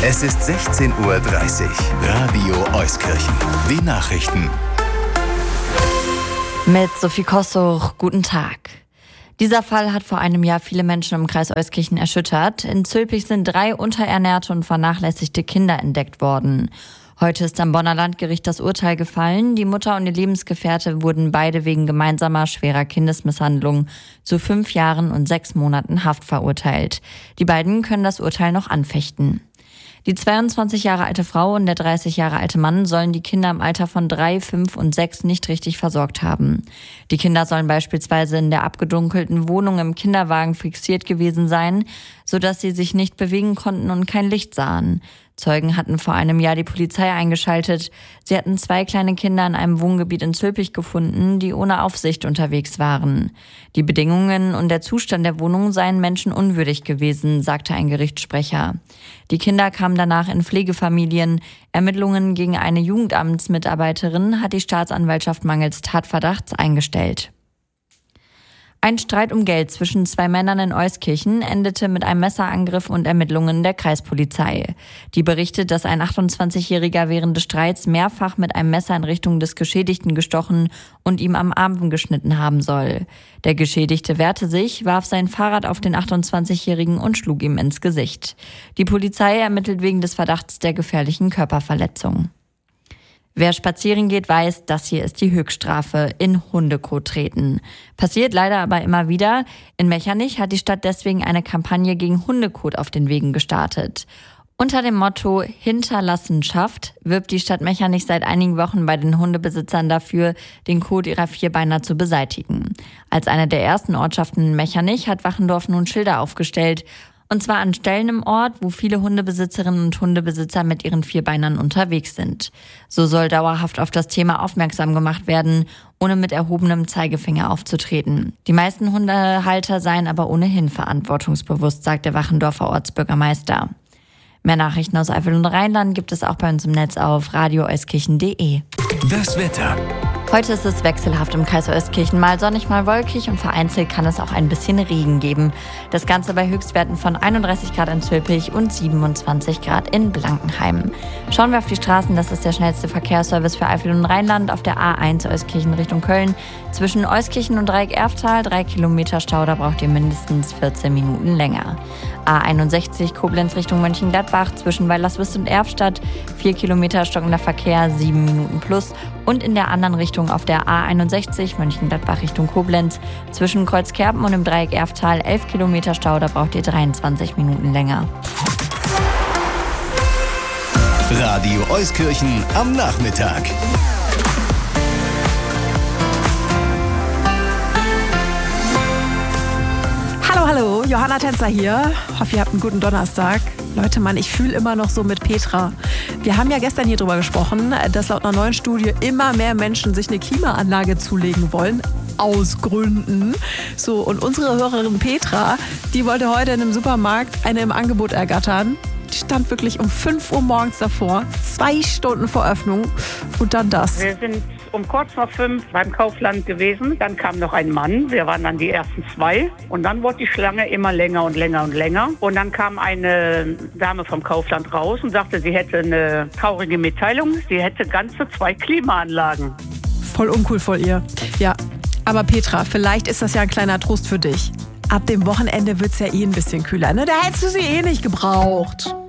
Es ist 16:30 Uhr. Radio Euskirchen. Die Nachrichten. Mit Sophie Kossuch, guten Tag. Dieser Fall hat vor einem Jahr viele Menschen im Kreis Euskirchen erschüttert. In Zülpich sind 3 unterernährte und vernachlässigte Kinder entdeckt worden. Heute ist am Bonner Landgericht das Urteil gefallen. Die Mutter und ihr Lebensgefährte wurden beide wegen gemeinsamer schwerer Kindesmisshandlung zu 5 Jahren und 6 Monaten Haft verurteilt. Die beiden können das Urteil noch anfechten. Die 22 Jahre alte Frau und der 30 Jahre alte Mann sollen die Kinder im Alter von 3, 5 und 6 nicht richtig versorgt haben. Die Kinder sollen beispielsweise in der abgedunkelten Wohnung im Kinderwagen fixiert gewesen sein, sodass sie sich nicht bewegen konnten und kein Licht sahen. Zeugen hatten vor einem Jahr die Polizei eingeschaltet. Sie hatten 2 kleine Kinder in einem Wohngebiet in Zülpich gefunden, die ohne Aufsicht unterwegs waren. Die Bedingungen und der Zustand der Wohnung seien menschenunwürdig gewesen, sagte ein Gerichtssprecher. Die Kinder kamen danach in Pflegefamilien. Ermittlungen gegen eine Jugendamtsmitarbeiterin hat die Staatsanwaltschaft mangels Tatverdachts eingestellt. Ein Streit um Geld zwischen 2 Männern in Euskirchen endete mit einem Messerangriff und Ermittlungen der Kreispolizei. Die berichtet, dass ein 28-Jähriger während des Streits mehrfach mit einem Messer in Richtung des Geschädigten gestochen und ihm am Arm geschnitten haben soll. Der Geschädigte wehrte sich, warf sein Fahrrad auf den 28-Jährigen und schlug ihm ins Gesicht. Die Polizei ermittelt wegen des Verdachts der gefährlichen Körperverletzung. Wer spazieren geht, weiß, das hier ist die Höchststrafe: in Hundekot treten. Passiert leider aber immer wieder. In Mechernich hat die Stadt deswegen eine Kampagne gegen Hundekot auf den Wegen gestartet. Unter dem Motto Hinterlassenschaft wirbt die Stadt Mechernich seit einigen Wochen bei den Hundebesitzern dafür, den Kot ihrer Vierbeiner zu beseitigen. Als eine der ersten Ortschaften in Mechernich hat Wachendorf nun Schilder aufgestellt. Und zwar an Stellen im Ort, wo viele Hundebesitzerinnen und Hundebesitzer mit ihren Vierbeinern unterwegs sind. So soll dauerhaft auf das Thema aufmerksam gemacht werden, ohne mit erhobenem Zeigefinger aufzutreten. Die meisten Hundehalter seien aber ohnehin verantwortungsbewusst, sagt der Wachendorfer Ortsbürgermeister. Mehr Nachrichten aus Eifel und Rheinland gibt es auch bei uns im Netz auf radioeuskirchen.de. Das Wetter. Heute ist es wechselhaft im Kreis Euskirchen, mal sonnig, mal wolkig und vereinzelt kann es auch ein bisschen Regen geben. Das Ganze bei Höchstwerten von 31 Grad in Zülpich und 27 Grad in Blankenheim. Schauen wir auf die Straßen, das ist der schnellste Verkehrsservice für Eifel und Rheinland auf der A1 Euskirchen Richtung Köln. Zwischen Euskirchen und Dreieck-Erftal 3 Kilometer Stau, da braucht ihr mindestens 14 Minuten länger. A61 Koblenz Richtung Mönchengladbach zwischen Weilerswist und Erfstadt 4 Kilometer stockender Verkehr, 7 Minuten plus. Und in der anderen Richtung auf der A61 Mönchengladbach Richtung Koblenz zwischen Kreuzkerpen und dem Dreieck Erftal 11 Kilometer Stau, da braucht ihr 23 Minuten länger. Radio Euskirchen am Nachmittag. Hallo, Johanna Tänzer hier. Hoffe, ihr habt einen guten Donnerstag. Leute, Mann, ich fühle immer noch so mit Petra. Wir haben ja gestern hier drüber gesprochen, dass laut einer neuen Studie immer mehr Menschen sich eine Klimaanlage zulegen wollen. Aus Gründen. So, und unsere Hörerin Petra, die wollte heute in einem Supermarkt eine im Angebot ergattern. Die stand wirklich um 5 Uhr morgens davor, 2 Stunden vor Öffnung und dann das. Wir sind um kurz nach 5 beim Kaufland gewesen. Dann kam noch ein Mann. Wir waren dann die ersten 2. Und dann wurde die Schlange immer länger und länger und länger. Und dann kam eine Dame vom Kaufland raus und sagte, sie hätte eine traurige Mitteilung. Sie hätte ganze 2 Klimaanlagen. Voll uncool von ihr. Ja, aber Petra, vielleicht ist das ja ein kleiner Trost für dich. Ab dem Wochenende wird's ja ein bisschen kühler, ne? Da hättest du sie nicht gebraucht.